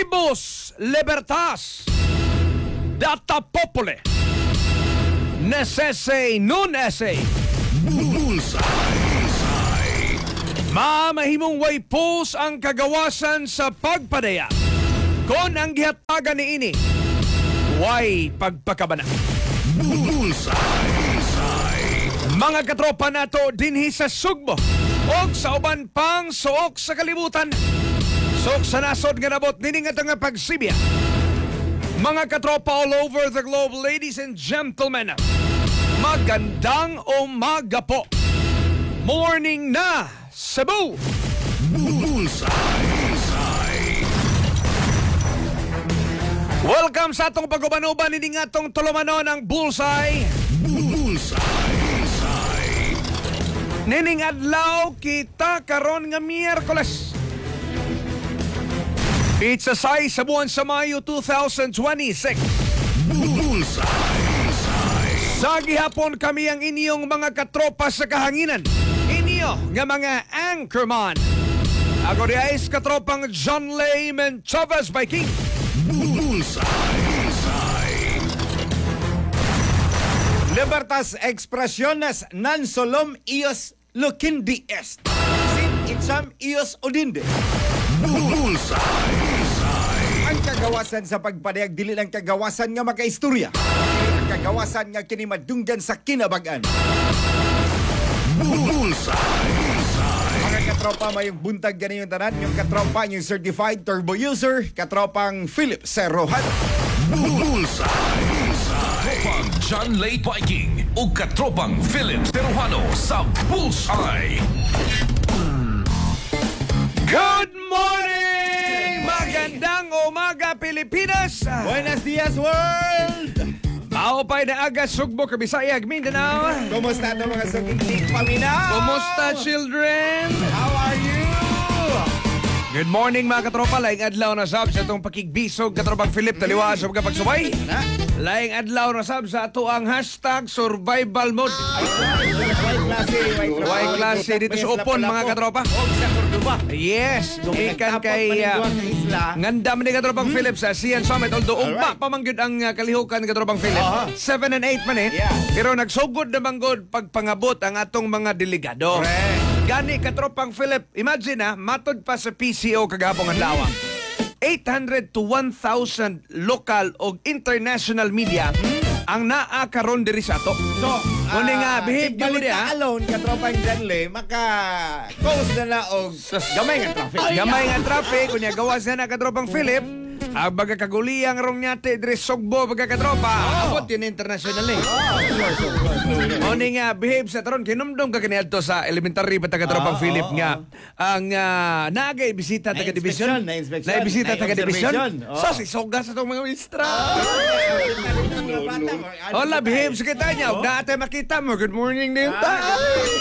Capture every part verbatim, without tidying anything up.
Vivos Libertas Data Populi Necesse non esse Bullseye. Mamahimong way pulse ang kagawasan sa pagpadaya. Kon ang gihatagan ni ini, way pagpakabana. Bullseye. Mga katropa nato dinhi sa Sugbo og sa uban pang suok sa kalibutan. Suok sa nasod nga nabot nining atong nga pagsibya. Mga katropa all over the globe, ladies and gentlemen, magandang umaga po. Morning na, Cebu! Bullseye. Welcome sa atong pag-uban-uban nining atong tulumanon ang Bullseye. Bullseye. Nining adlaw kita karon nga Miyerkules. Pizza size sa buwan sa Mayo twenty twenty-six. Bullseye. Sa gihapon kami ang inyong mga katropa sa kahanginan. Inyo nga mga anchorman. Ako diay katropang John Layman Chavez Viking. Bullseye. Libertas expresiones nan solom ios lukindi est. Sin itsam ios odinde. Bullseye. Ang kagawasan sa pagpadayag dili lang kagawasan nga makaistorya. Dili ang kagawasan nga kini madunggan sa kinabag-an. Bullseye. Mga katropa mayong buntag ganyan yung tanan, yung katropa yung certified turbo user, katropang Philip Serrohan. Bullseye. Katropang John Lay Viking o katropang Philip Serrano sa Bullseye. Good morning! Magandang umaga, Pilipinas! Buenos dias, world! Maupay na aga, Sugbo, Kabisayag, Mindanao. Kumusta ito mga suging paminaw? Kumusta, children? How are you? Good morning, mga katropa. Laing adlaw na sab sa itong pakigbisog katropang Philip Taliwa sa mga pagsubay. Na? Laing adlaw na sab sa ato ang hashtag survival mode. White klase, white klase. White klase dito sa Upon, mga katropa. Og sa Cordoba. Yes, gumikan Nagtapot kay manigwang uh, ng isla. nganda man ni katropang Philip sa Sian Summit. Although ugma Alright. pa man gyud ang uh, kalihukan katropang Philip. Aha. seven and eight man eh. Yeah. Pero nagsugod na manggod pagpangabot ang atong mga delegado. Correct. Gani katropang Philip, imagine ha, matod pa sa P C O kagabong adlaw. eight hundred to one thousand local o international media ang naa karon diri sa ato. So, Muna nga, behave balik gyud na ha. alone, katropang Janle, maka-cause na na og gamay nga traffic. Gamay nga traffic, kunya gawas na na katropang Philip. Ang baga kaguliyang rong nyate diri Sugbo baga katropa. Abot yun international eh. Muna nga, behave sa taron. Kinumdong ka kaniadto sa elementary pa katropang Ah, Philip oo, nga. Ang uh, naagay bisita taga division. Na-inspection, Na bisita taga division. na-observation. So si soga sa tong mga mistra. Ano Hola, behave sa kita niya. Huwag na ate makita mo. Good morning din ta.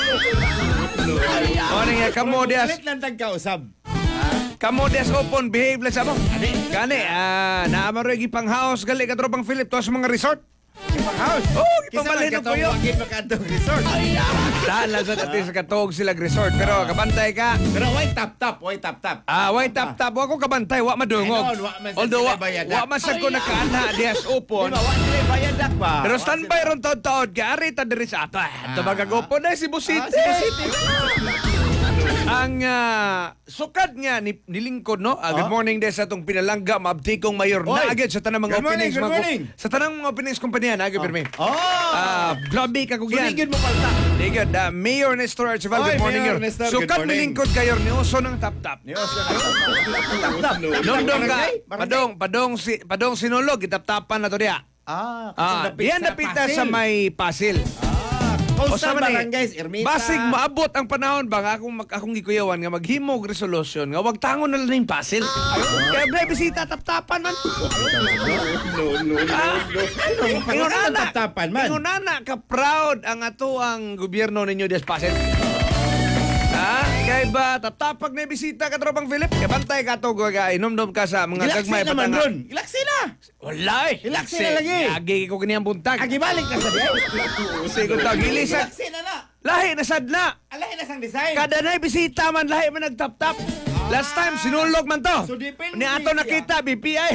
Muna nga, kamo dias. Kalit lang tagkausap. Kamo des open, behave lang sa mo. Gani, ah, naamaroy gipang house, gali ka tropang Philip, to sa mga resort. Ipang house. Oh, Kisa man ipamalinog ko katong yun. wagin makadong resort. Dahil lang sa dati sa katog sila resort, pero kabantay ka. Pero why tap tap? Why tap tap? Ah, wait, tap tap, wa ko kabantay, wa madungog. Ayun, wa man sa Although, wa, sila bayadak. wa man sa ko nakaana, dias Di open. ba, wa sila bayadak ba? Pero Wa standby sila- ron taon-taon, kaya arita diri sa ato. Ah, tabagagopo na si Busiti. Ah, si Busiti. Ang ah, sukat nga ni, nilingkod no. Ah, good Ah. morning des sa atong pinalangga maabtikong mayor Oy. na agad sa tanang mga Good morning, openings good mga- morning. sa tanang mga openings kumpanya na agad pirmi. Oh! Ah, grabe ka kugyan. Sunigid mo palta. Digad, uh, Mayor Nestor Archival, Oy, good morning. Mayor Mayor. Nestor, good Sukat morning. milingkod kayo ni Uso ng tap-tap. Diyos na tap tap. Nondong ka, Barangay? Barangay? padong, padong, si, padong sinulog, itap-tapan na to diya. Ah, Ah, kasi diyan napita sa Pasil. may pasil. Ah, Coastal man eh, Barangays, Ermita. Basig maabot ang panahon ba nga akong, mag, akong gikuyawan nga maghimog resolution nga wag tangon na lang yung pasil. Kaya na bisita tap-tapan man. No, no, no, Ah, no. Ingon ana, Tap-tapan man. ingon ana ka proud ang ato ang gobyerno ninyo des pasil. Ha? Kay ba tatapag na bisita ka tropang Philip? Kaya bantay ka to ga inom-nom ka sa mga Ilaksi gagmay naman patanga. ron. Ilaksi na. Wala eh. Ilaksi na lagi. Agi ko kaniyang buntag. Agibalik na sa diay. Sigon tag ilisan. Ilaksi na na. Lahi na sadna. Alahin na sang design. Kada na bisita man lahi man nagtap-tap. Last time, sinulog man to. So, depende Ni ato siya. nakita, B P I.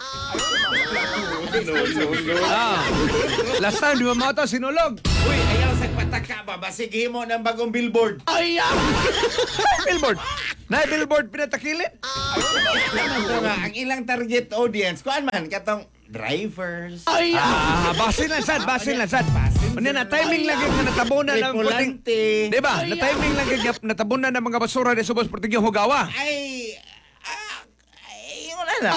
Ah. Last time, di ba mo to, sinulog. Uy, ayaw sa pataka ba? Basig himo ng bagong billboard. Ay, ah. Billboard. Na billboard pinatakilit. Ano to nga, ang ilang target audience, kuan man, katong drivers. Ah, basin lang sad, basin lang sad. Unya na timing lang yung natabunan ng puting. Tripulante. Di ba? Na timing lang yung natabunan ng mga basura ni subos puting yung hugawa. Ay, ah, ay, wala na.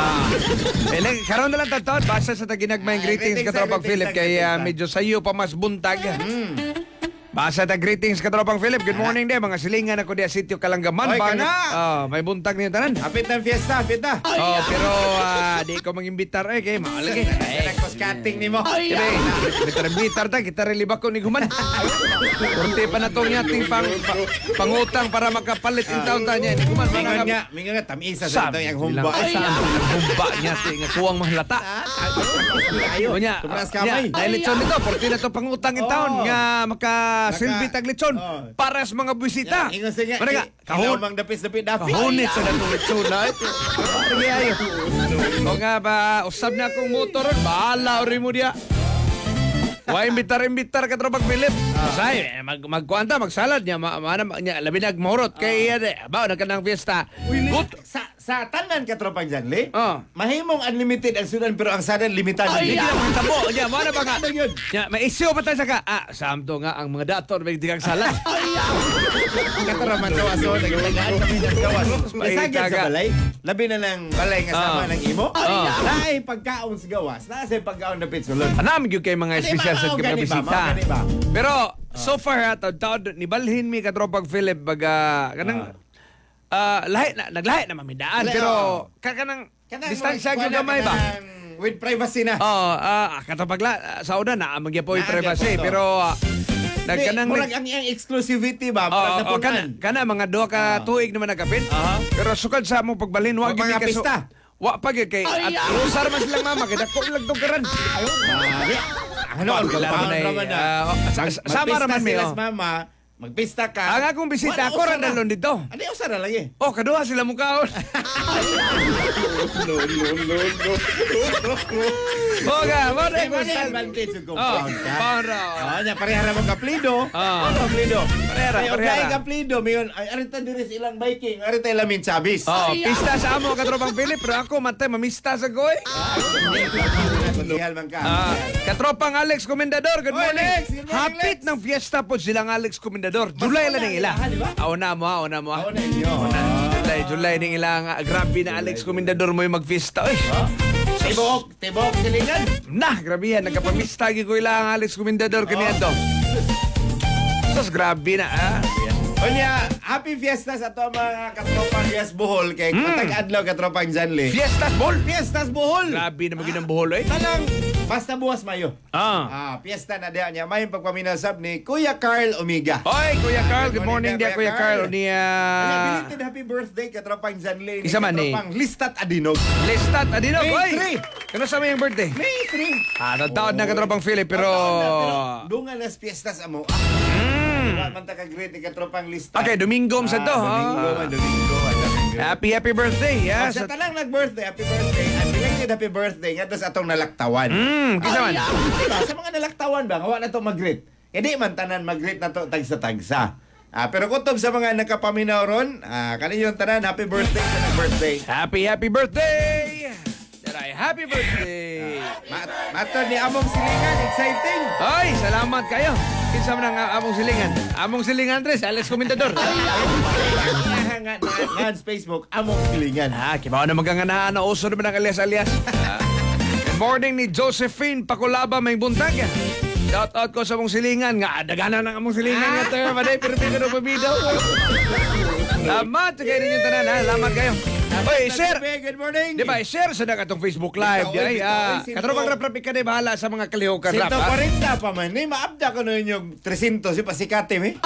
Ah. Eh, lang, karon na lang taton, basa sa taginagmayang Ah, greetings greetings, katropang greetings, Philip kay ah, greetings. medyo sayo pa mas buntag. Basa ta greetings katropang Philip. Good morning de mga silingan ako di sitio Kalanggaman. Oy, Bang- kana. Ah, may buntag niyo tanan. Hapit ng fiesta, hapit na. Oh, pero ah, di ko mangimbitar eh kay maalagi. Ay, cutting ni mo. Ibe, bitar-bitar ta, kita relibak ko ni Guman. Kurti pa na itong yating pang, pa- pangutang para makapalit yung taon ta niya. Ni Guman, Mingon mga nga, mingon nga, tamisa sa ito sabi yung humba. Ay, saan ang humba niya, tinga kuwang mahalata. Ayo, O niya, tumas niya, kamay. dahil lechon nito, kurti na ito pangutang yung taon Oh. nga makasilbi Naka- tag lechon oh. para sa mga bisita. Ingon sa niya, Mana nga, kahon. kahon, Mang dapis-dapit dapit. kahonit sa natong lechon na ito. Sige ayo. O nga ba, usab na akong motor, bahala rin mo diya. Wa imbitar-imbitar ka tropang Philip. Say, eh, mag magkuanta magsalad niya, ma, ma, ma niya labi nagmorot kay uh, ba nagkanang fiesta. Good. Sa sa tanan ka tropang dyan, Lee, Oh. mahimong unlimited ang sudan pero ang sadan limitado. Hindi na mga tabo niya, mo na ba nga? Ano yun? Nya, may issue pa tayo sa ka. Ah, samto nga ang mga dator may digang salad. Kataraman daw aso, nagtagaan kami ng gawas. Nasagyan Taga. sa balay, labi na ng balay nga sama Ah. ng imo. Ah. Naay pagkaon sa gawas, nasa pagkaon na pitsulod. Anam gyud kay mga Ano, espesyal sa mao, mga gani ba, bisita. mao, gani ba? Pero so far ha taud ni balhin mi ka tropang Philip baga kanang ah lahi na naglahi na mamidaan Lahi, pero oh. ka kanang Kanang distansya mga- gyud gamay ba? kanang with privacy na. Oh, ah katapagla sa una na amang gyapon Na, privacy gyapon to. pero ah, nagkanang Murag ang iyang exclusivity ba? Murag Oh, oh, kana, napunan. kana mga duha ka tuig naman nagkapit. Aha. Pero sukad sa among pagbalhin wa Wa gyud mga mi kaso. pista. Wa pa gyud kay at usar man silang mama kay dako lang tong karan. Ayun. Ano, ang Wala compound man ay, naman na. ah, oh, sa- sa- sama Magpista raman mi, sila oh. sa mama, magpista ka. Ang akong bisita Wala, ako ra usara. dalon dito. Ano yung usara lagi? Oh, kaduha sila mukaon. No, no, no, no. Oh, ga, mo na Ay, ko wala advantage yung Oh, compound ka. para. Ah, nya parehara mo kaplido. Ah. Ano kaplido? Parehara, Ay, parehara. okay, kaplido, mayon. Ay, arita diri sa ilang biking, arita ilamin sabis. Oh, pista sa amo katropang Philip pero ako matay mamista sa goy. Kundihal man ka. Ah, katropang Alex Comendador, good Oy, morning. Alex, good morning, Hapit Alex. ng fiesta po silang Alex Comendador. July lang una ng ila. nila, di ba? Aw na mo, aw na mo. Ako na inyo. July, July ning ilang ah, grabe na Alex Comendador mo yung magfiesta. Oy. Tibok, tibok, silingan. Nah, grabe yan. Nagkapamista gi ko ilang Alex Comendador kaniya to. Sos grabe na ah. Onya, happy fiestas ato mga katropang Yes Bohol kay Hmm. katag adlaw katropang Janle. Fiestas ball. Fiestas Bohol. Grabe na maging ang buhol eh. Talang basta buwas mayo. Ah. Ah, fiesta na diya niya. May pagpaminasab ni Kuya Carl Omiga. Oy, Kuya Carl, good Good morning, morning dia Kuya Kuya Carl. Carl. Ni Kanya, ah, belated happy birthday katropang Janle ni Isa man, eh. katropang Listat Adinog. Lestat Adino. May Oy. three. Kano sa may birthday? May three. Ah, taon na katropang Philip pero Dungan nas fiestas amo. Ah, Mm. Wa man ta ka great ni katropang Listat. Okay, Domingo sa to. Ah, Domingo, ah. man, Domingo. man, Domingo. Happy happy birthday. Yeah, Yeah. sa Sa tanang nag-birthday, happy birthday. Ang belated happy birthday nga dos atong nalaktawan. Mm, kisa man. Diba? Sa mga nalaktawan ba, hawa na to mag-greet. Hindi man tanan mag-greet na to tagsa-tagsa. Ah, pero kutob sa mga nakapaminaw ron, ah, kaniyong tanan, happy birthday sa nag-birthday. Happy happy birthday. Daray, happy birthday. Ma- mato ni Among Silingan, exciting. Oy, salamat kayo. Kinsa man ang among silingan? Among silingan Andres, Alex Comendador. Nga nga nga sa Facebook, Among Silingan. Ah, kibaw na maganganahan na uso naman ang alias-alias. Ah. Good morning ni Josephine Pakulaba may buntag. Shout out ko sa among silingan nga dagana ng among silingan nga tayo maday pero pero pabidaw. Salamat sa kayo ninyo tanan ha. Salamat kayo. Oy, share. Good morning. Di ba, share sa na katong Facebook Live. Bitaw, Di ay, bitaw, ah, sinto. katrobang rap-rap ka na bahala sa mga kalihokan rap. Sinto ha? forty pa man. Ni maabda ko na yung three hundred si pasikatim eh.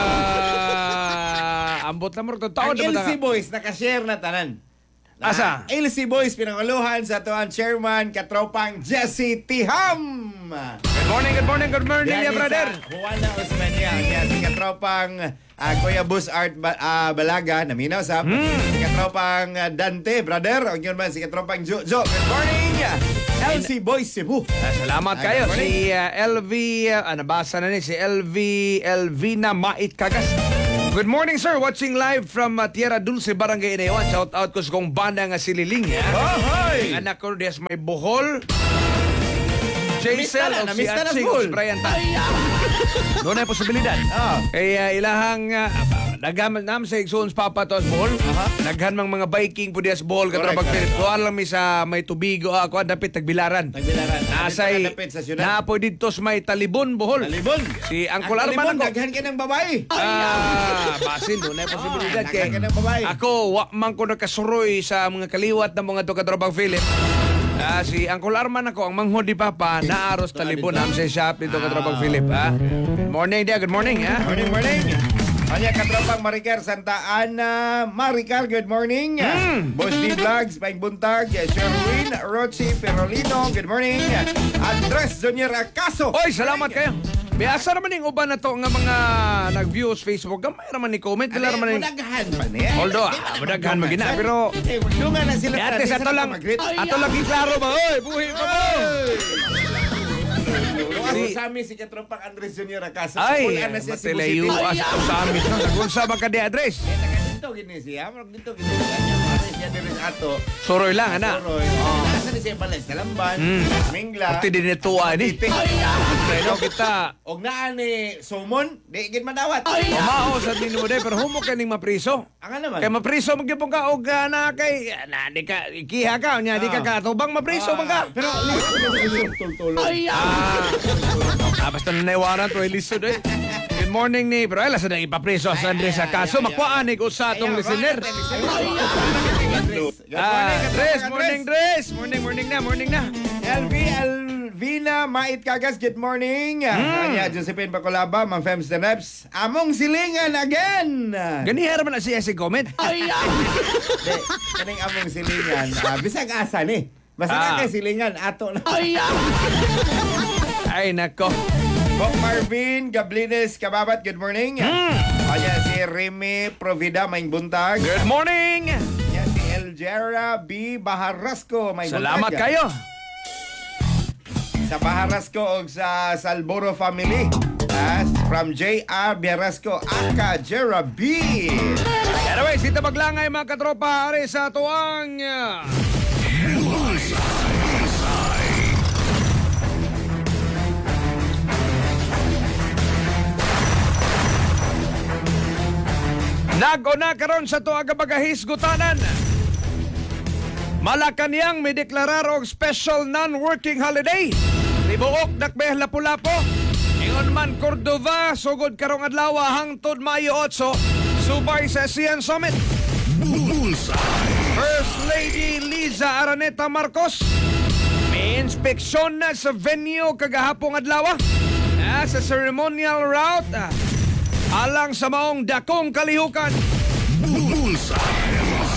Ah, ambot na mo ito. Taon Ang na ba L C Boys, nakashare na tanan. Asa? L C Boys, pinanguluhan sa tuan chairman, katropang Jesse Tiham. Good morning, good morning, good morning, Yan yeah, brother. isa, Juana Osmania, yan si katropang Ah, Kuya Bus Art ba- ah, Balaga, naminaw sa Hmm. si katropang ah, Dante, brother. O yun man, si katropang Jo. Jo, good morning. L C Boys Cebu. Ah, salamat Ah, kayo. good morning. Si uh, L V, uh, ah, nabasa na ni, si L V, Elvina Mait Kagas. Good morning, sir. Watching live from uh, Tierra Dulce, Barangay Inayawan. Shout out ko sa kong banda nga si Liling. Ya. Oh, hi. Ang anak ko, des may Bohol. Namista Jaisel na, o si namista na Atsing o school. si Brian Tan. Doon ay posibilidad. Ah. Kaya ilahang uh, naghaman naman sa Igsoons Papa to as Bohol. Naghan mang mga biking po di as Bohol. Correct, Katrabag correct. Philip. Kuha lang mi sa may tubigo. Ako ang dapit tagbilaran. Nagbilaran. Nasay, Dapit sa syudad. naapoy dito sa may Talibon, Bohol. Talibon. Si Ang Angkol Talibon, Arman ako. daghan ka ng babae. Ah, basin doon ay posibilidad Ah, kay daghan ka ng babae. ako wa man ko nakasuroy sa mga kaliwat ng mga to katrabang Philip. Ah, si Angkol Arman ako ang manghod di Papa naaros Talibon am sa shop dito katrabang Philip. Ah. Good morning dia, good morning ha. Morning, morning. Kanya katropang Maricar Santa Ana. Maricar, good morning. Mm. Boss D Vlogs, Paing Buntag, Sherwin, Rochi, Perolino, good morning. Andres Junior Acaso. Oy, salamat kayo. Biasa naman yung uban na to nga mga nag-views Facebook. Gamay naman ni comment. Wala naman yung... Mudaghan man eh. Although, Di ba ah, naman mudaghan dungan, magina, sir? pero- Eh, dungan na sila. At least Sa ato lang, mag-greet. ato lang klaro ba? Oy, buhi ka mo! Ano Si- sa amin si katropang Andres Junior Acaso. Ay, Kulaan na siya Cebu matelayo City. as ito sa amin. no? Nagunsa ba ka di address? Eh, taga dito gini siya. Marag dito gini siya. Kanya, pare siya din rin ato. Suroy lang, ana. Soroy. Nasa ni siya balay sa Lamban, Mm. Mingla. Pati din ito, ani. Titik. Pero kita, Og naa ni Sumon, di gid madawat. umao sa din mo pero humo ka ning mapriso. Ang naman. Kay mapriso magyapon ka og ah, na kay na di ka ikiha ka nya di ka Ah. katubang mapriso man ka. Pero tultulo. Ah, ah basta nanaywaran to lisod eh. Good morning ni pero ala sa nang ipapriso sa Andres Acaso makuhaan ni usa tong listener. Ah, Dres, morning Dres. Morning, morning na, morning na. L V Elvina Mait Kagas, good morning. Hmm. Kanya Josephine Bacolaba, Ma'am Fems the Neps. Among silingan again. Ganiha man na siya si comment. Di, kaning among silingan. Ah, bisag asa ni. Basta Ah. na kay silingan ato na. Ay nako. Bok Marvin Gablines Kababat, good morning. Hmm. Kanya si Remy Provida Maing Buntag. Good morning. Kanya si Eljera B Baharasco Maing Salamat Buntag. kayo. Sa Baharasco o sa Salboro family. As from J R Biarasco, Aka Jera B. Anyway, sita maglangay mga katropa ari sa tuwang uh, nag-una karon sa tuwang pagahisgutanan. Malacanang may deklarar og special non-working holiday. Tibuok dakbeh lapu-lapo. Ingon man Cordova sugod karong adlaw hangtod Mayo eight, subay sa ASEAN Summit. Bullseye. First Lady Liza Araneta Marcos may inspeksyon na sa venue kagahapong adlaw ah, sa ceremonial route ah, alang sa maong dakong kalihukan. Bullseye.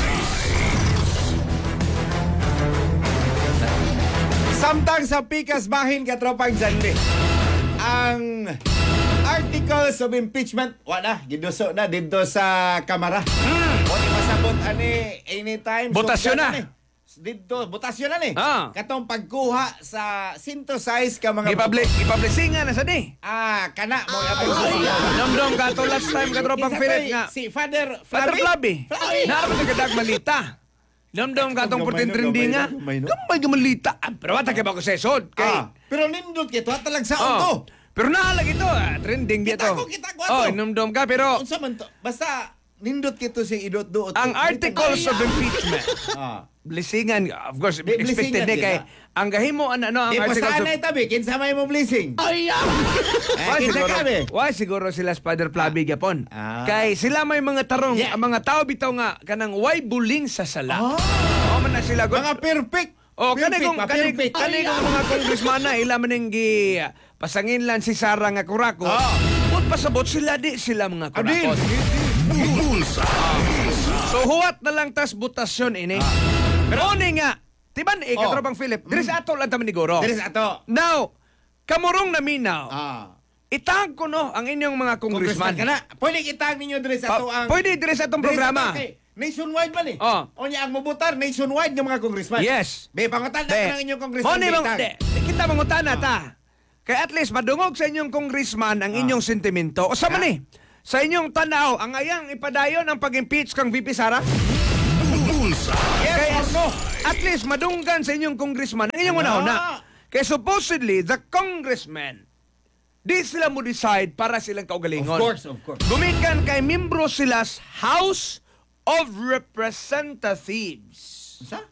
Samtang sa Pikas Bahin katropang Janli. Ang articles of impeachment wala giduso na dito sa kamera. Hmm. O di masabot ani anytime Botasyon na. ni. Dito botasyon na ni. Ah. Katong pagkuha sa synthesize ka mga Ipublic, ipublisingan na sa di. Ah, kana mo yapon. Namdom ka to last time katropang Philip nga. Si Father Father Flavi. Flavi. Naaraman sa kadag malita. Namdom ka tong putin trending nga. Gamay, no? Gamay ka malita. Ah, pero wata kay ba ko sa isod? Kay, Ah, pero nindot kito talag sa oh. auto. Pero nahalag ito. Ah, trending dito. Kita ko, kita ko ato. Oh, namdom ka pero Unsa man to? Basta nindot kito si idot duot. ang articles of impeachment. Ah. Blessingan, of course, Di- expected blessingan ni kay din, ang gahimo ano ano ang Di pa articles saan of na tabi, kinsa may mo blessing. Ay, Why kinsa siguro, kami? why siguro sila Spider Flavi Japon? Ah. Kay sila may mga tarong, Yeah. ang mga tao bitaw nga kanang why buling sa sala. Ah. Oh, man na sila good. Mga perfect. Oh, kani kong pa, kani perfect. kani kong mga congressman na ila man gi pasangin lang si Sara nga kurako. Ah. Put pasabot sila di sila mga Adin. kurakot. Bullseye. So huwat na lang tas butasyon ini. Pero ni nga, tiban eh, Oh. katrobang Philip, diri sa ato lang taman ni Goro. Diri sa ato. Now, kamurong na minaw, Ah. itag ko no ang inyong mga Congressman congressman. ka na. Pwede kitang ninyo dire sa Pa- ato ang... pwede dire sa atong dire programa. ato kay nationwide man eh. Oh. O niya ang mabutar, nationwide ng mga congressman. Yes. Be, pangutan na Be, ng inyong mo congressman. ni mang, Bitag. de, kita mangutana ta. Kaya at least madungog sa inyong congressman ang inyong sentimento. O sa man eh, sa inyong tanaw, ang ayang ipadayon ang pag-impeach kang V P Sara? Bullseye. Kaya no, at least madunggan sa inyong congressman ang inyong Ano? una-una. Kaya supposedly, the congressmen, di sila mo decide para silang kaugalingon. Of course, of course. Gumikan kay membro sila sa House of Representatives. Sa?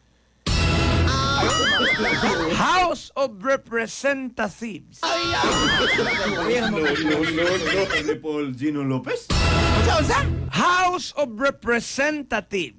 House of Representatives. Ayan mo. No, no, no, no. Ni Paul Gino Lopez? Sa, sa? House of Representatives.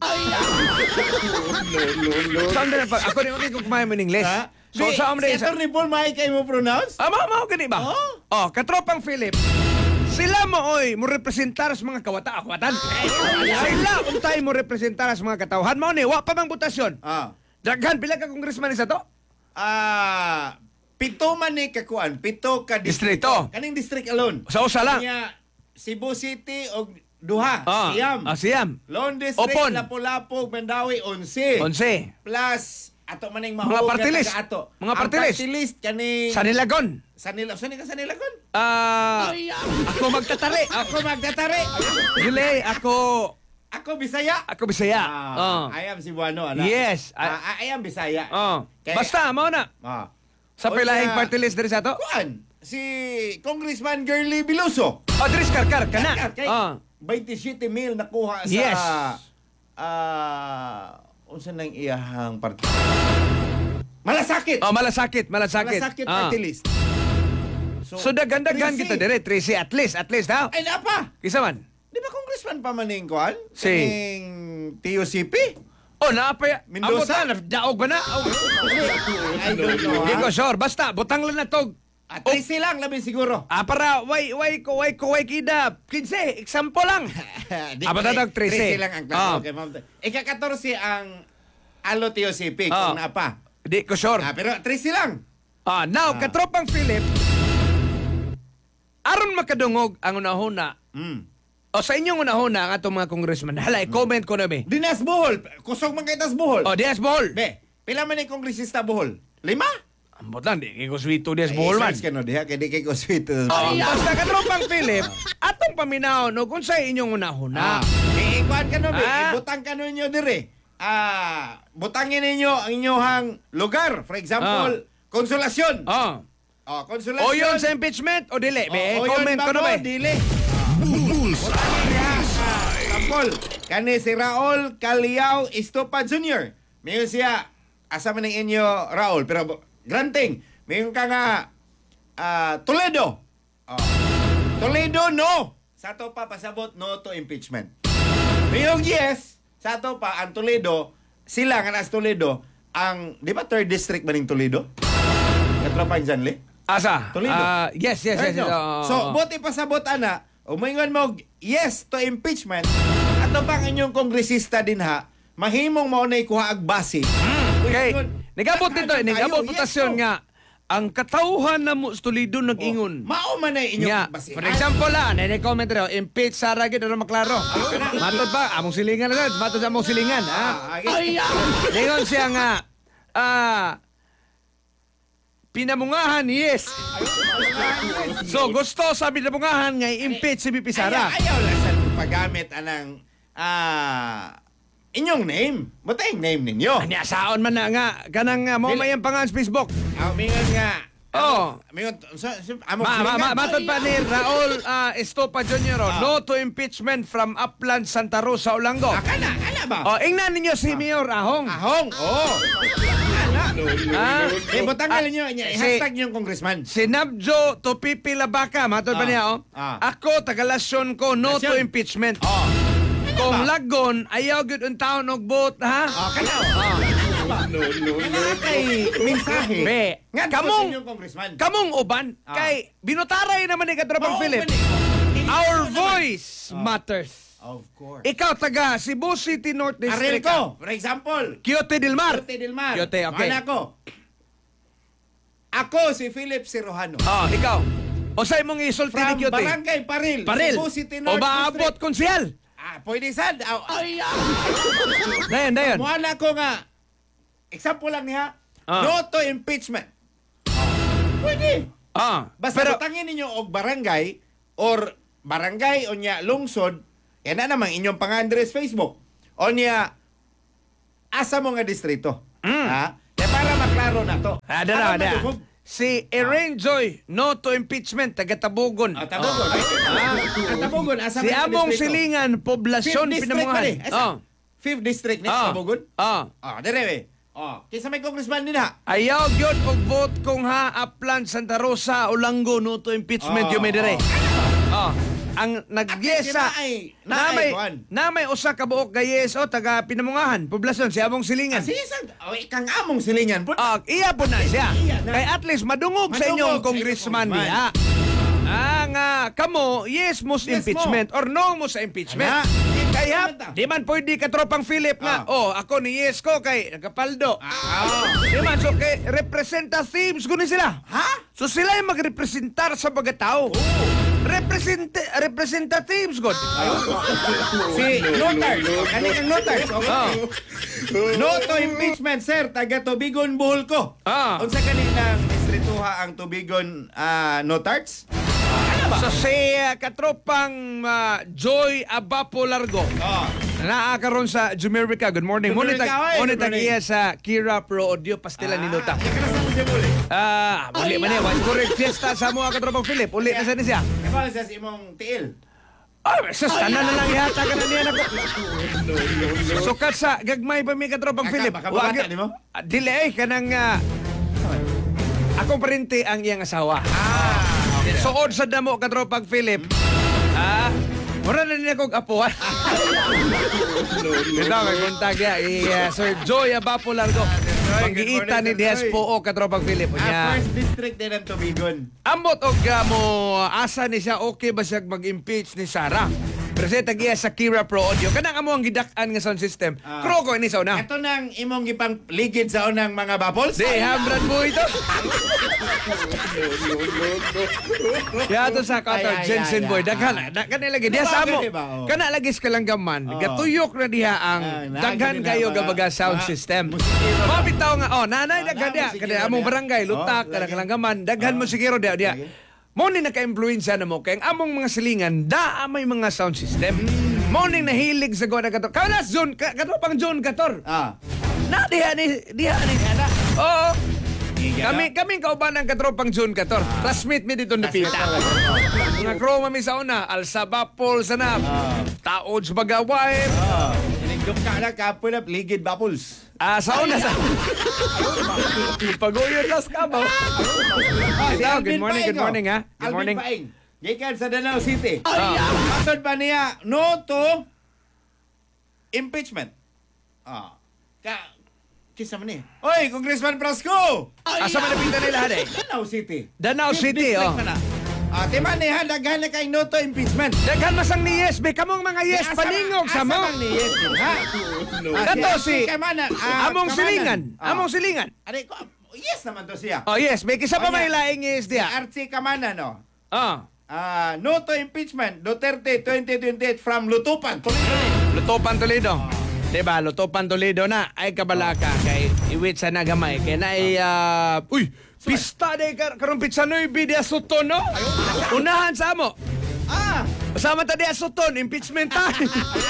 Saan din pa? Ako rin kung kumain mo in English. Ha? So, Be, saan mo din si sa... Atty. Paul, maay kayo mo pronounce? Ah, mga mga gani ba? Oo. Oh, katropang Philip. Sila mo oy mo representar sa mga kawata akwatan. Sila untay mo representar sa mga katawhan mo ni wa pa mang butasyon. Ah. Daghan pila ka congressman sa to? Ah, pito man ni kakuan, pito ka Distrito. Kaning district alone. Sa usa lang. Kanya Cebu City og duha, Ah, Siam. ah, Siam. Lone District, Opon. Lapu-Lapu, Mandawi, onse. Onse. Plus ato maning Mga mahog party nga list. taga-ato. Mga Ang party list. party list kaning Sa Nilagon. Sanila, saan ka Sanilagon? Ah, ako magtatari. Ako magdatari. Dili, ako Ako Bisaya. ako Bisaya. Ah, Oh. I am Cebuano, ana. Yes. Ah, I am Bisaya. Oh. Kaya- Basta mo na. Ah. Sa O pilaing siya- party list diri sa to. Kuan, si Congressman Girly Biluso. Oh, Dris Karkar kana. Kay Oh. twenty-seven mil nakuha sa Yes. ah unsa nang iyahang party? Malasakit. Oh, malasakit, malasakit. Malasakit Ah. party list. So daghan-daghan Tracy. kita dire, Tracy at least, at least ha. Ay napa. Kisa man. Di ba congressman pa maning kuan? Si- Kaning T O C P? Oh, naapay. Mendoza? Amo ta, daog ba na? Oh. I don't know. Di ko ha? sure, basta butang lang na tog. Ah, Tracy lang labi siguro. Ah, para way way ko way ko way kida. Kinse, example lang. Di Ah, ko- batatag Tracy. Tracy lang ang Ah. klaro kay Ma'am. Ika-14 ang Alo T O C P Ah. kung napa. Di ko sure. Ah, pero Tracy lang. Ah, now katropang Philip. Aron makadungog ang unahuna. Mm. O sa inyong unahuna ang atong mga congressman. Hala, i-comment ko na be. Dinas Bohol. Kusog man kay Tas Bohol. O, Diaz Bohol. Be, pila man ni kongresista Bohol? Lima? Ambot lang, di ko sweeto Diaz Bohol man. Eh, search ka no, diha, kaya di kay ko sweet. Oh, basta katropang Philip, atong paminaw no kung sa inyong unahuna. Ah. Eh, ikuan ka no, be. Ah. Ibutang ka no nyo dire. Ah, butangin ninyo ang inyong lugar. For example, Konsolasyon. Oh. Oh, Konsolasyon. O yun sa impeachment o dili? Be, O, o yun comment ba ko na mo? be. Dili. Bullseye. Example, kani si Raul Caliao Estopa Junior Mayon siya, asa man ang inyo Raul, pero granting, mayon ka nga ah, Toledo. Oh. Toledo, no. Sa to pa pasabot, no to impeachment. Mayon yes, sa to pa, ang Toledo, sila nga nas Toledo, ang, di ba third district ba ng Toledo? Katrapang Janle? Asa? Toledo. Ah, yes, yes, yes. Right, no? Oo, So, oo. buti pasabot ana, umingon mo yes to impeachment, ato pang inyong kongresista din ha, mahimong mao nay kuha ag base. Okay. Umingon, Nagabot dito, tayo, nagabot yes, putasyon no. nga ang katauhan na mo sa Toledo nag-ingon. Mao man ay inyong Nga, base. for example la, nene comment rin, impeach Sara gid ano maklaro. Matod ba among silingan na lang, matod sa among silingan, ha? Ah, okay. Ningon siya nga ah pinamungahan, yes. So gusto sa pinamungahan nga i-impeach si B P Sara. Ayaw, ayaw lang sa paggamit anang ah inyong name. Butay name ninyo. Anya saon man na nga kanang uh, mo mayang pangan sa Facebook. Ah, mingon nga. Oh. Mingon, so, so, among Ma, ma, ma, silingan. matod pa ni Raul ah, Estopa Junior oh, no to impeachment from Upland Santa Rosa, Olango. Ah, kana, kana ba? Oh, ingnan ninyo si Mayor Ahong. Ahong, oh. Ana. Ah, Eh, butang ah, nga ninyo, si- hashtag yung congressman. Si Nabjo to Pipi Labaka, matod pa Ah, niya, oh. ah. Ako, tagalasyon ko, no to Lasyon. impeachment. Oh. Kung lagon, ayaw gud ang taon og vote, ha? Oh, kana. No, no, no. Kay mensahe. Be, Nga kamong- kamong yung congressman. Kamong uban, Ah. kay binutaray naman ni Katrapang Oo, Philip. man, eh. Our Naman. voice matters. Of course. Ikaw, taga Cebu City North Aril District. ko, for example. Quiote del Mar. Quiote del Mar. Quiote, okay. Mana ako? Ako si Philip Sirojano. Oh, ikaw. O sa imong isulti ni From Q T? Barangay Paril, Paril. Cebu City O North maabot District. konsehal? Ah, pwede sad. Ay, Dayon, dayon. Muhala ko nga. Example lang niya. Ah. No to impeachment. Pwede. Ah, Basta pero butangin ninyo og barangay or barangay o niya lungsod, yan na naman inyong pang-address Facebook. O niya, asa mo nga distrito. Mm. Ha? Kaya para maklaro na to. ada na, Para ada. madungog. Si Eren Joy, no to impeachment, taga Tabugon. Ah, Tabugon. Ah, ang Tabugon, asa Si man nga Among distrito? Silingan, poblasyon Fifth district pa pinamungahan. rin. Asa? Oh. Fifth district ni Ah. Tabugon? Ah. Ah, dire we. Oh, kisa may congressman din ha. Ayaw gyud og vote kung ha Aplan Santa Rosa o Langgo no to impeachment Oh, yung may dire. oh. Oh. Ang nagyesa At least na ay- na na ay may kuwan. na may usa ka buok gayes o taga pinamungahan, poblasyon si Among Silingan. Ah, sige, sad. Oh, ikang among silingan po. Ah, iya po na siya. Iya na. Kay at least madungog, sa Madungog inyong sa congressman inyong niya. Ah, nga, kamo, yes mo sa Yes impeachment or no mo sa impeachment. Ana. Kaya, Impeachment, ah. di man pwede ka tropang Philip nga, Ah. oh, ako ni yes ko kay nagapaldo. Ah. Di man, so kay representatives ko sila. Ha? So sila yung magrepresentar sa mga tao. Represent representatives god. Si Notars. Kani kang Notars. Okay. Ah. No to impeachment, sir. Taga Tubigon, Bohol ko. Ah. Unsa kaninang distrituha ang Tubigon uh, Notards? So si uh, katropang uh, Joy Abapo Largo. Oh. Naakaroon sa Jumerica. Good morning. Ngunit Jumerica, oy, ngunit good morning. iya sa Kira Pro Audio Pastila ni Nota. Ikarasa mo siya muli. Ah, muli man niya. Correct fiesta sa mga katropang Philip. Uli na sa niya. Ikaw sa imong tiil. Ah, sus, tanan na lang ihata ka na niya na ko. Sukat sa gagmay pa mi katropang Aka, Philip. baka mabata ni mo? Ah, dili eh, kanang... ah, akong parente ang iyang asawa. Ah. Suod sa damo katropang Philip. Ah, mura na niya kong apuan. Ito, may buntag ya. I, uh, Sir Joy Abapo Largo. Pag-iita ni Diaz po o katropang Philip. Ah, Nya, first district din ang Tubigon. ambot og uh, mo asa ni siya okay ba siya mag-impeach ni Sarah? Presenta giya sa Kira Pro Audio. Kanang amo ang gidak-an nga sound system. Ah. Kroko ini sa una. Ito nang imong gipang ligid sa unang mga bubbles. Di, hambrad mo ito. Kaya ito sa Qatar, Ay, ay, Jensen ay, boy. ay. Daghan, daghan na lagi. Diya sa amo. Diba, oh. Kana lagi sa kalanggaman. Oh. Gatuyok na diha ang Ah, daghan nagin na kayo mga- gabaga sound mga system. musikero na. Mabitaw nga, oh, nanay Ah, daghan na, diya. musikero Kada among diya. barangay, lutak, Oh, kada lagi. kalanggaman. Daghan Oh. mo siguro diya. diya. Lagi. Mo ni naka-influensya na mo kay ang among mga silingan da may mga sound system. Hmm. Mo ni nahilig sa goda kator. Kalas John, ka- kato pang John Kator. Ah. Na diha ni diha ni Ana. Oo. Iga Kami kaming kauban ng katropang June Kator. Classmate mi dito na pita. Mga kroma mi sa una, Alsabapol sanap. Ah. Taod sa bagaway. Ah. Inigdok ka na kapon up ligid bubbles. Ah, sa una sa Pagoyo las kabaw. Ah, si Ikaw, good Alvin morning, Paeng, good oh. morning, ha? Good Alvin morning. Paeng. Gikan sa Danau City. Ah. Masod pa niya, no to impeachment. Ah. Ka, kisa man ni. Oy, Congressman Prasco! Asa man napinta nila hade? Danau City. Danau Fifth City, district oh. man na. Ah, di man ni ha, daghan na kay no to impeachment. Daghan masang ni yes, be kamong mga yes Asa- paningog sa asa mo. man ni yes din, ha? Ah, Dato si Kamanan, ah, Among Kamanan. silingan, Ah. among silingan. Aray ko, yes naman to siya. Oh yes, may kisa pa Onya. may laing yes Si diya. Archie Kamanan, no? Ah. Ah, no to impeachment. Duterte twenty twenty-eight from Lutupan. Toledo. Lutopan Toledo. Diba, Lutopan Toledo na ay kabalaka kay iwit sa nagamay. Kaya na ay, ah, uy, pista de kar karong pitsanoy bidia suton, no? Unahan sa amo. Ah! Kasama ta diya suton, impeachment time.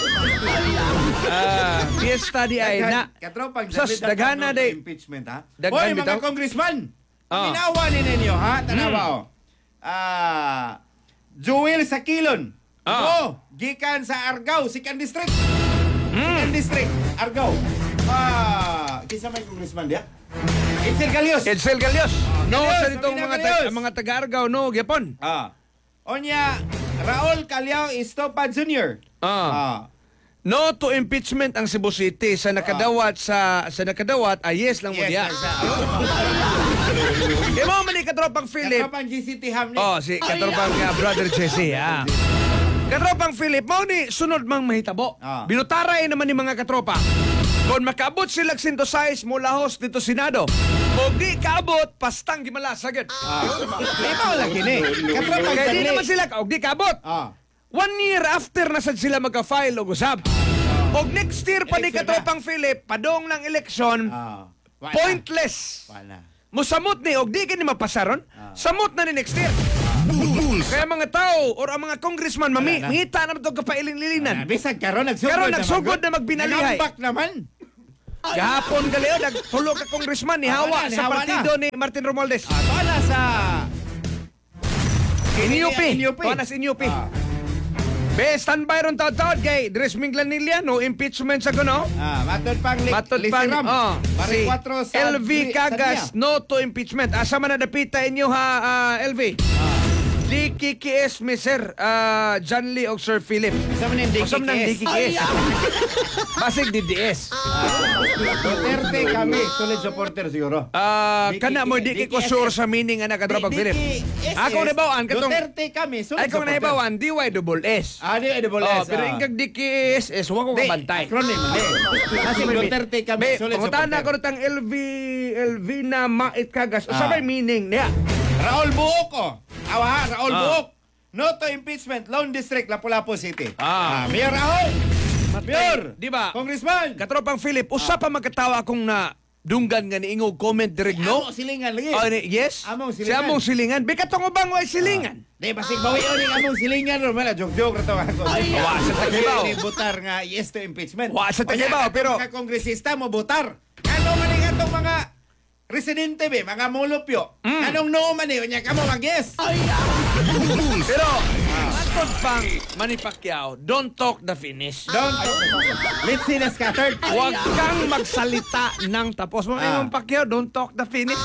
Ah, fiesta di ay na. Katropang Sus, daghan na day. impeachment, ha? Daghan Hoy, bitaw. mga congressman! Ah. Minawa ni ninyo, ha? Tanawa, oh. Ah, Joel Sakilon. Ah. Oh, gikan sa Argao, Sikan District. Sikan District, Argao. Ah, kisa may congressman diya? Itzel Galios. Edsel Galios. No, Galios, sa ditong Pamina mga, Galios. taga, mga taga-Argao, no, Gyapon. Ah. Onya, Raul Calyao Estopa Junior Ah. Ah. No to impeachment ang Cebu City sa nakadawat sa sa nakadawat ay yes lang mo Yes, diya. yes, ah. Kaya mo man ni katropang Philip. Katropang G C T Hamlet. Oh, si katropang uh, brother Jesse, ah. Katropang Philip, mo ni sunod mang mahitabo. Ah. Binutaray naman ni mga katropa. Kung makabot sila synthesize mula host dito Senado, O di kaabot, pastang gimalasagad. Ah. Ibaw lang kini. Katropang Kaya di Janli. naman sila, og di kaabot. Ah. One year after na sad sila magka-file og usab. Og next year pa ni Eleksyon katropang Philip, padong ng eleksyon, Ah. Wala. pointless. Wala. Musamot ni, og di ka ni mapasaron, samot na ni next year. Bulls. Kaya mga tao, or ang mga congressman, mami, Wala na. mangita naman itong kapailin-lilinan. Ah, bisag karon nagsugod. Karon naman, nagsugod good. na magbinalihay. Nangambak naman. Gahapon galeo, nagtulo ka congressman ni Ah, Hawa wala, ni sa Hawa partido ni Martin Romualdez. Ah, tuwa na sa In U P. In U P. Tuwa na sa In U P. Ah. Be, standby ron taon-taon kay Dres Minglanilla, no impeachment sa kuno. Ah, matod pang li- Matod pa, lisiram. oh, Bari si kwatro sa L V dri- Cagas, sa no to impeachment. Asa man na dapita inyo ha, ah, L V? Di K K S, mi Sir ah, John Lee o Sir Philip. Sa manin D K K S. Usam ng D K K S. Basig D D S. Duterte kami, solid supporter siguro. Ah, D K K S. kana mo di kay ko sure sa meaning ana kadra pag Philip. Ako nahibawaan katong Duterte kami, solid Ay kung nahibawaan D Y double S. Ah, di double Oh, S. pero ah. ingkag D K S is wa ko Di, kabantay. acronym, di. Kasi Duterte kami, Be, solid pangutana supporter. ko tang L V L V na mait kagas. Usa Ah. may meaning niya. Raul Buok ko. Awa ha, Raul Ah. Buok. No to impeachment, Lone District, Lapu-Lapu City. Ah. Mayor Raul. Mayor. Di ba? Congressman. Katropang Philip, usa pa magkatawa akong na dunggan nga niingog comment direct Amo no. silingan lagi. Oh, ni- yes. Among Si silingan. among silingan. Be katong ubang way silingan. Di, basig bawi o ning among silingan ro mala joke-joke ra to ako. Wa sa Tagibaw. Ni butar nga yes to impeachment. Wa sa Kanya Tagibaw, pero- ka kongresista mo butar. Ano man ning atong mga residente be, mga mulupyo. Mm. Anong no man ni unya kamo mag-yes? Pero matod pang Manny Pacquiao, don't talk the finish. Don't. Let's see the scattered. Huwag kang magsalita ng tapos. Mga Ah. imong Pacquiao, don't talk the finish.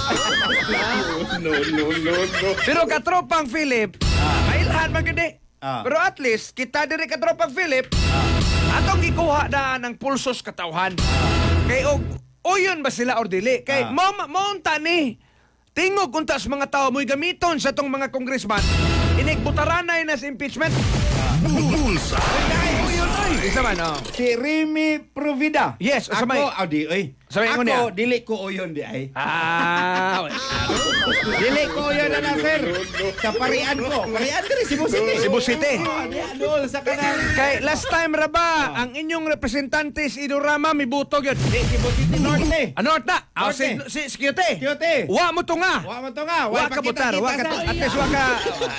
No, no, no, no. Pero katropang Philip, mailhan man gani. Ah. Pero at least, kita diri katropang Philip, atong gikuha na ng pulsos katawhan. Kay og uyon ba sila or dili? Kay Ah. mo maunta ni. Tingog kuntas mga tao mo'y gamiton sa tong mga congressman. Inigbutaranay na sa impeachment. Bulls. Uyon ay. Isa man, oh. Si Remy Provida. Yes, o ako, sabay. oh, di, oy. Sabay ako, mo niya. dili ko uyon di ay. Ah, wala. Dili ko uyon na na, sir. Sa parian ko. Parian diri, Cebu City. Cebu City. Oh, di, adol, sa kanang. Kay last time ra ba, ang inyong representante si Idorama mibutog yun. Di, Cebu City Norte. Ano ta? Ah, si, Norte. si, si Kyote. Kyote. Wa mo to nga. Wa mo to nga. Wa ka butar, wa ka. At least wa ka.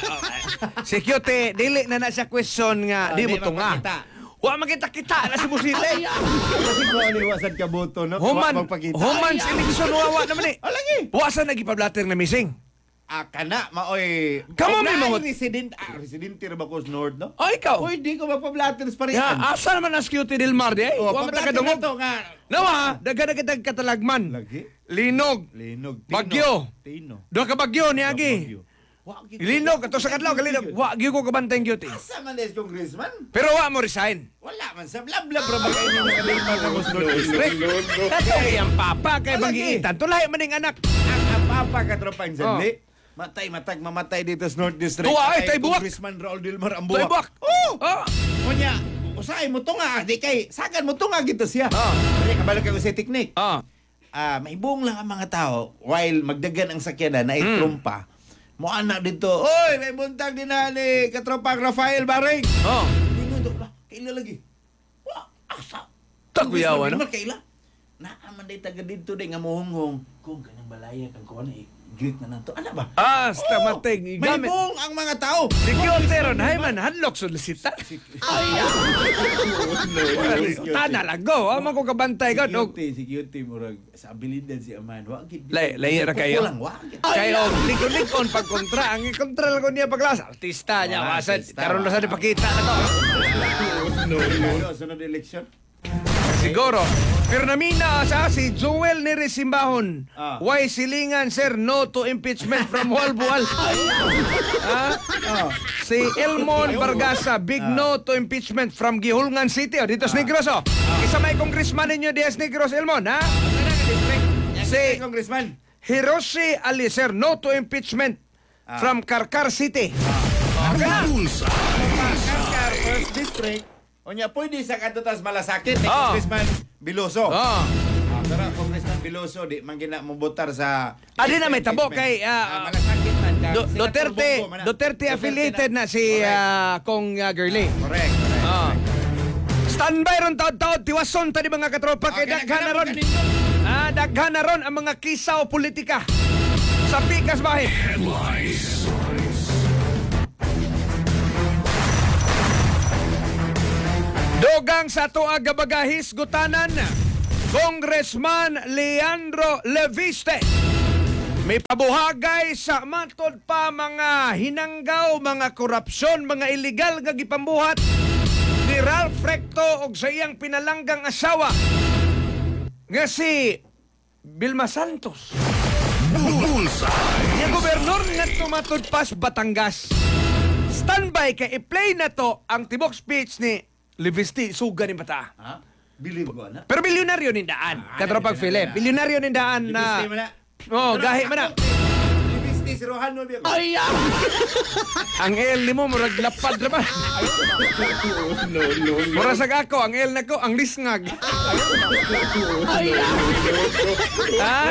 Si Kyote, dili na na siya question nga, Ah, di di mo to nga. mapakita. Wa makita-kita na si Busite. Kasi ko ano iwasan ka boto, no? Human, Wa magpakita. human si eleksyon wawa naman eh. Oh, lagi. Wa sa nagipablater na missing. Ah, kana, maoy. Kamo Og may naay mga- resident, ah, residente ra ba ko sa North, no? Oh, ikaw. Uy, di ko magpa-blatter sa Ya, parian. asa naman ang Kyote Del Mar di eh? Oh, Wa pa-blatter na makadungog. to nga. Nawa, daga na kitag katalagman. Lagi? Linog. Linog. Tino. Bagyo. Tino. Duha ka bagyo ni Agi. Bagyo. Wa, gi- Linog, ato sa kadlaw, kalinog. Wa, gyud ko kabantay Kyote. Asa man des congressman? Pero wa mo resign. Wala man sa bla bla bro bagay ni nakadilma sa North District. Kato ang papa kay Wala, Bangiitan. Tulahi man ning anak. Ang apapa ka tropang sanli. Matay matag mamatay dito sa North District. Tuwa, ay, Patay tay buwak. Congressman Raul Dilmar ang Tay buwak. Oh. Oh. Kunya, usay mo to nga, di kay sagan mo to nga gito siya. Ah. Kaya kabalo kay sa technique. Ah. Ah, may buong lang ang mga tao while magdagan ang sakyanan na Hmm. itrumpa. Mo anak dito. Oy, may buntag din na ni katropang Rafael Baring. Oh. Ingon to, "Lah, kaila lagi. Wa, asa. Takuyawan, no? Congressman Dilmar, kaila. Naaman day taga dito day nga muhunghong. Kung kanang balaya kang kuha na, i-greet na nato. Ano ba? Ah, sta matig May gamit. buong ang mga tao. Si Kyote ron, hay man, hadlock solicita. Tana lang go. Amo ko kabantay ka. No. Security, security, murag sa abilidad si Aman. Wa gid. Lay- lahi ra kayo. Kulang, wa gid. Kayo, likon-likon pag kontra. Ang kontra lang ko niya paglas. Artista niya. Ah, Wasan. artista. Karoon na sa ipakita na to. Ano, sunod election? Siguro. Pero namina sa si Joel Neri Simbahon. Ah. Why silingan, sir, no to impeachment from Walbual. ah? Oh. Si Elmon Bargasa, big no to impeachment from Gihulngan City. O, dito sa Negros, oh. Isa may congressman ninyo, Diaz Negros, Elmon, ha? Si- Si Congressman. Hiroshi Alicer, no to impeachment from Karkar City. Bulls. Karkar, first district. Onya, pwede sa katutas malasakit ni Ah. Congressman Biloso. Ah. Ah, tara, Congressman Biloso. Biloso di man gina mo botar sa Ah, di na may tabo kay, ah, malasakit man ka. Du- Sila Duterte, Turbongo man na. Duterte affiliated na si Correct. ah, Kong ah, Girlie. Correct. correct. Ah. Standby ron taod-taod, tiwason tadi mga katropa kay Okay, daghan na ron. nagkanap Ah, daghan na ron ang mga kisaw politika sa pikas bahin. Headlines. Dogang sa tuag gabagahis gutanan, Congressman Leandro Leviste. May pabuhagay sa matod pa mga hinanggaw, mga korupsyon, mga illegal nga gipambuhat ni Ralph Recto og sa iyang pinalanggang asawa nga si Vilma Santos. Bullseye. Yung gobernador nga tumatod pas Batangas. Standby kay i-play na to ang tibok speech ni Leviste suga ni bata. Ha? Believe ko na. Pero bilyonaryo ni daan. Ah, Katropang ano, Philip. ano, Bilyonaryo ni daan na... Libiste mo na. Oh, gahi mo na. Libiste si Rohan mo biya ko. Ay, ah! Ang el ni mo, murag lapad naman. No, no, no. Mura sa ako, ang el na ko, ang lisngag. Ay, ah! Ha?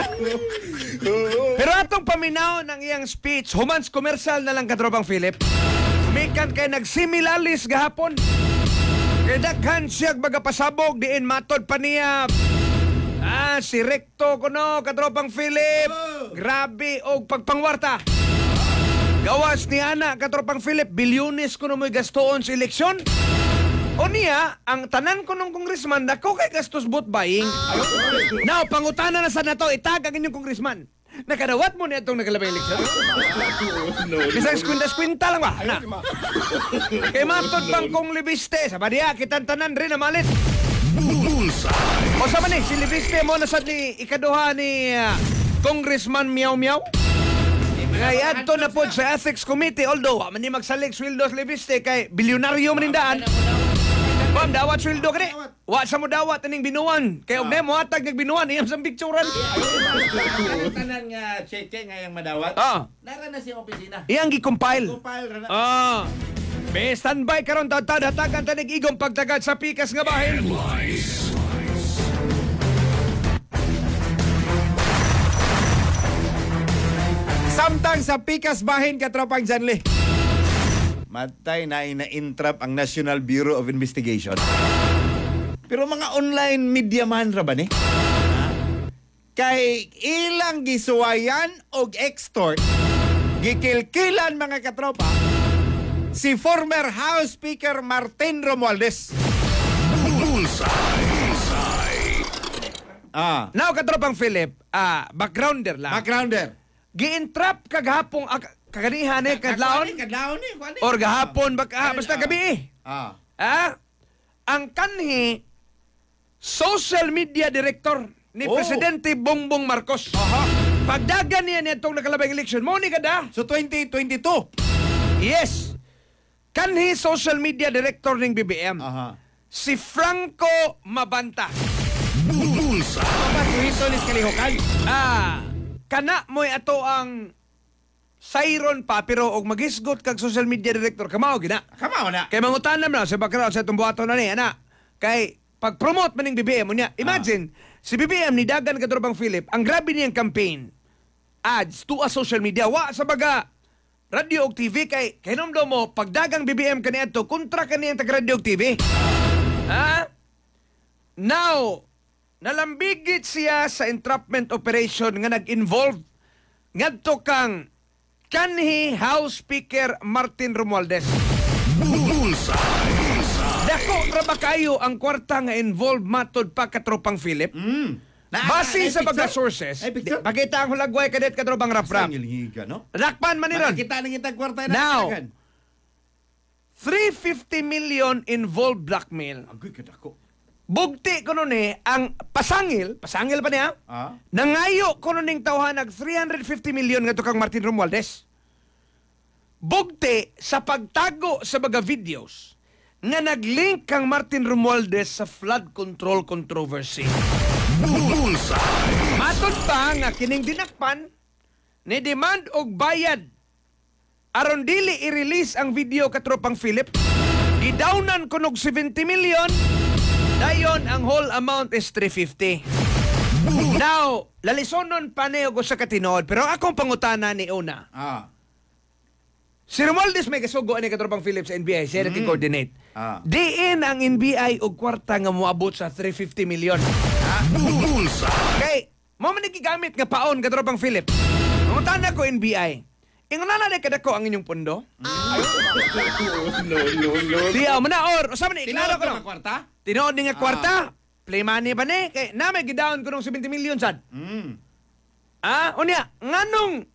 Pero atong paminaw ng iyang speech, humans commercial na lang Katropang Philip. Mikan kay nagsimilalis gahapon. Kay daghan siya bagapasabog diin matod pa niya. Ah, si Recto kuno Katropang Philip. Grabe og pagpangwarta. Gawas ni ana Katropang Philip, bilyones kuno mo'y gastoon sa eleksyon. O niya, ang tanan ko nung congressman dako kay gastos vote buying. Now, pangutana na sa nato, itag ang inyong congressman. Nakadawat mo niya itong nagalabay eleksyon? No, no. Bisang skwinta-skwinta lang ba? Na. Kay matod pang kong Leviste. Sa badiya, kitang tanan rin na malit. Bullseye. O sa man eh, si Leviste mo nasad ni ikaduha ni ah, Congressman Miao Miao. Ngayon to na po sa Ethics Committee. Although, man ni magsalig sweldos Leviste kay bilyonaryo manindaan. Pam, dawat sweldo ka ni. Wa sa mo dawat aning binuan. Kay og mo hatag nagbinuan. Iyam sa picturean. Ang tanan nga cheche nga yung madawat. Ah. Nara na siyang opisina. Iyang gi-compile. Compile ra na. Ah. May standby karon tatad hatagan tanig igong pagtagad sa pikas nga bahin. Headlines. Samtang sa pikas bahin katropang Janli. Matay na ina-intrap ang National Bureau of Investigation. Pero mga online media man ra ba ni? Kay ilang gisuwayan og extort, gikilkilan mga katropa, si former House Speaker Martin Romualdez. Bullseye. Ah, Now katropang Philip, ah backgrounder lang. backgrounder. Gi-entrap kaghapong ah, kaganihan eh kadlawon Kadlawon ni, kuan ni. or gahapon bak ah, basta gabi eh. Ah. Ah, ang kanhi social media director ni Oh. Presidente Bongbong Marcos. Aha. Pagdagan niya nitong nakalabang eleksyon, mo ni kada. So twenty twenty-two. Yes. Kanhi social media director ng B B M. Aha. Si Franco Mabanta. Bullseye. Pagkuhito ni kalihukan. Ah, kana mo'y ato ang sayron pa pero og magisgot kag social media director kamao gina. Kamao na. Kay mangutanam na sa background sa itong buhaton na ni ana. Kay pag-promote man ng B B M mo niya. Imagine, si B B M ni Dagan Katropang Philip, ang grabe niyang campaign ads to a social media. Wa sa baga radio og T V kay kinomdo mo pagdagang B B M kaniadto kontra kaniyang taga radio og T V. Ha? Now, nalambigit siya sa entrapment operation nga nag-involve ngadto kang kanhi House Speaker Martin Romualdez. Bullseye. Dako ra ba kayo ang kwarta nga involved matod pa Katropang Philip? Mm. Base sa mga sources, Ay, picture? di- pakita ang hulagway kadet Katropang Rap-Rap. Sangil higa, no? Rakpan man niron. Makikita ng itag kwarta na. Now. katagan. three hundred fifty million involved blackmail. Agoy kadako. Bugti ko nun eh, ang pasangil, pasangil pa niya, Ah? nangayo ko nun ning tawhan nag three hundred fifty million nga to kang Martin Romualdez. Bugti sa pagtago sa mga videos nga naglink kang Martin Romualdez sa flood control controversy. Bullseye. Matod pa nga kining dinakpan ni demand og bayad aron dili i-release ang video Katropang Philip. Gidawnan kunog seventy million. Dayon ang whole amount is three hundred fifty. Now, lalisonon pa niyo ko sa katinood, pero akong pangutana ni una. Ah. Si Romualdez may kasugo ni katropang Philips N B I, siya mm. coordinate. Ah. Diin ang N B I og kwarta nga moabot sa three hundred fifty million. Bullseye. Okay, mo man gigamit nga paon katropang Philip. Pangutana ko N B I. Ingon na na kadako ang inyong pondo? No, no, no. Diya mo na or usa man ni Tinawag klaro ko. ka no? ng kwarta? Tinood ni nga kwarta. Play money ba ni? Kay na may gidaon ko ng seventy million sad. Mm. Ah, unya, nganong